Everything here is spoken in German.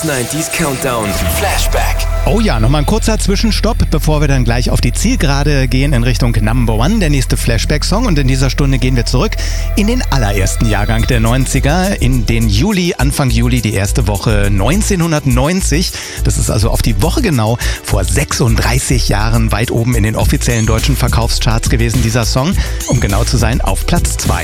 90s Countdown. Flashback. Oh ja, nochmal ein kurzer Zwischenstopp, bevor wir dann gleich auf die Zielgerade gehen in Richtung Number One, der nächste Flashback-Song. Und in dieser Stunde gehen wir zurück in den allerersten Jahrgang der 90er, in den Juli, Anfang Juli, die erste Woche 1990. Das ist also auf die Woche genau vor 36 Jahren weit oben in den offiziellen deutschen Verkaufscharts gewesen, dieser Song. Um genau zu sein, auf Platz 2.